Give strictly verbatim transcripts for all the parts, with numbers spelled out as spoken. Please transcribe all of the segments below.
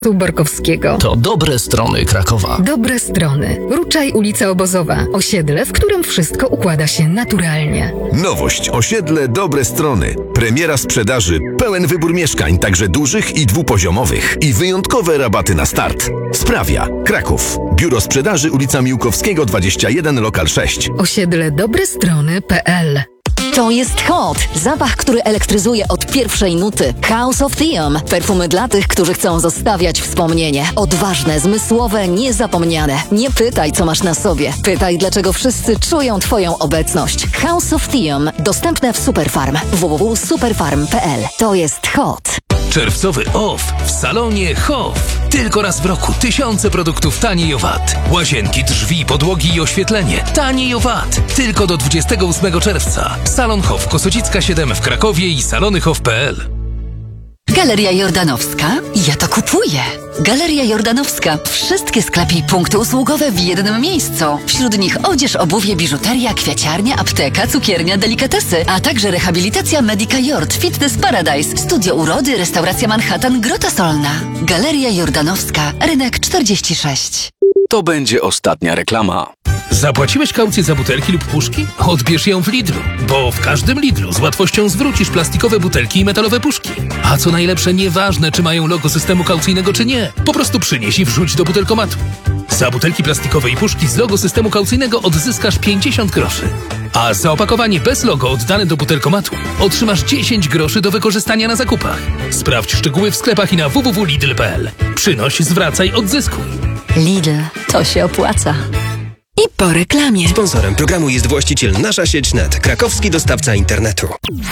Borkowskiego. To dobre strony Krakowa. Dobre strony. Ruczaj, ulica Obozowa. Osiedle, w którym wszystko układa się naturalnie. Nowość. Osiedle Dobre Strony. Premiera sprzedaży. Pełen wybór mieszkań, także dużych i dwupoziomowych. I wyjątkowe rabaty na start. Sprawia. Kraków. Biuro Sprzedaży, ulica Miłkowskiego dwadzieścia jeden, lokal sześć. Osiedle dobre strony kropka pe el. To jest Hot. Zapach, który elektryzuje od pierwszej nuty. House of Theum. Perfumy dla tych, którzy chcą zostawiać wspomnienie. Odważne, zmysłowe, niezapomniane. Nie pytaj, co masz na sobie. Pytaj, dlaczego wszyscy czują Twoją obecność. House of Theum. Dostępne w Superfarm. w w w kropka superfarm kropka pe el. To jest Hot. Czerwcowy off w salonie Hof. Tylko raz w roku tysiące produktów taniej o VAT. Łazienki, drzwi, podłogi i oświetlenie. Taniej o VAT. Tylko do dwudziestego ósmego czerwca. Salon Hof, Kosocicka siedem w Krakowie i salony hof kropka pe el. Galeria Jordanowska? Ja to kupuję. Galeria Jordanowska. Wszystkie sklepy i punkty usługowe w jednym miejscu. Wśród nich odzież, obuwie, biżuteria, kwiaciarnia, apteka, cukiernia, delikatesy, a także rehabilitacja Medica Jord, Fitness Paradise, studio urody, restauracja Manhattan, Grota Solna. Galeria Jordanowska, rynek czterdzieści sześć. To będzie ostatnia reklama. Zapłaciłeś kaucję za butelki lub puszki? Odbierz ją w Lidlu, bo w każdym Lidlu z łatwością zwrócisz plastikowe butelki i metalowe puszki. A co najlepsze, nieważne, czy mają logo systemu kaucyjnego, czy nie. Po prostu przynieś i wrzuć do butelkomatu. Za butelki plastikowe i puszki z logo systemu kaucyjnego odzyskasz pięćdziesiąt groszy. A za opakowanie bez logo oddane do butelkomatu otrzymasz dziesięć groszy do wykorzystania na zakupach. Sprawdź szczegóły w sklepach i na w w w kropka lidl kropka pe el. Przynoś, zwracaj, odzyskuj. Lidl. To się opłaca. I po reklamie. Sponsorem programu jest właściciel Nasza Sieć Net, krakowski dostawca internetu.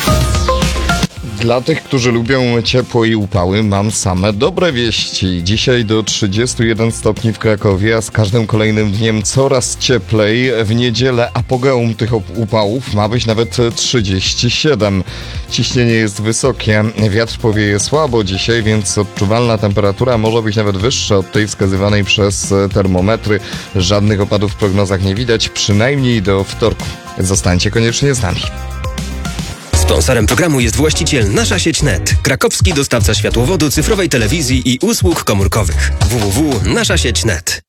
Dla tych, którzy lubią ciepło i upały, mam same dobre wieści. Dzisiaj do trzydziestu jeden stopni w Krakowie, a z każdym kolejnym dniem coraz cieplej. W niedzielę apogeum tych upałów ma być nawet trzydzieści siedem. Ciśnienie jest wysokie, wiatr powieje słabo dzisiaj, więc odczuwalna temperatura może być nawet wyższa od tej wskazywanej przez termometry. Żadnych opadów w prognozach nie widać, przynajmniej do wtorku. Zostańcie koniecznie z nami. Sponsorem programu jest właściciel Nasza Sieć Net, krakowski dostawca światłowodu, cyfrowej telewizji i usług komórkowych. w w w kropka nasza sieć kropka net.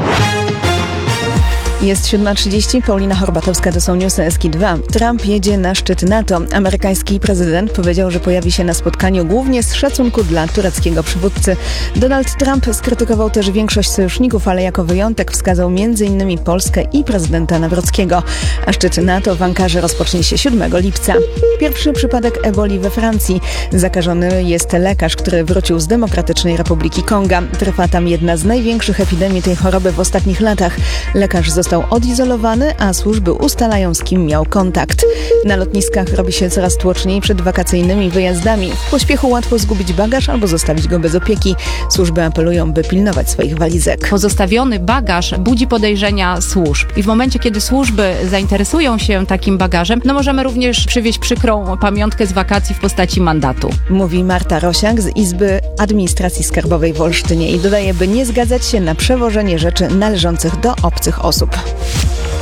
Jest siódma trzydzieści, Paulina Horbatowska, to są newsy S K dwa. Trump jedzie na szczyt NATO. Amerykański prezydent powiedział, że pojawi się na spotkaniu głównie z szacunku dla tureckiego przywódcy. Donald Trump skrytykował też większość sojuszników, ale jako wyjątek wskazał między innymi Polskę i prezydenta Nawrockiego. A szczyt NATO w Ankarze rozpocznie się siódmego lipca. Pierwszy przypadek eboli we Francji. Zakażony jest lekarz, który wrócił z Demokratycznej Republiki Konga. Trwa tam jedna z największych epidemii tej choroby w ostatnich latach. Lekarz został odizolowany, a służby ustalają, z kim miał kontakt. Na lotniskach robi się coraz tłoczniej przed wakacyjnymi wyjazdami. W pośpiechu łatwo zgubić bagaż albo zostawić go bez opieki. Służby apelują, by pilnować swoich walizek. Pozostawiony bagaż budzi podejrzenia służb. I w momencie, kiedy służby zainteresują się takim bagażem, no możemy również przywieźć przykrą pamiątkę z wakacji w postaci mandatu. Mówi Marta Rosiak z Izby Administracji Skarbowej w Olsztynie i dodaje, by nie zgadzać się na przewożenie rzeczy należących do obcych osób.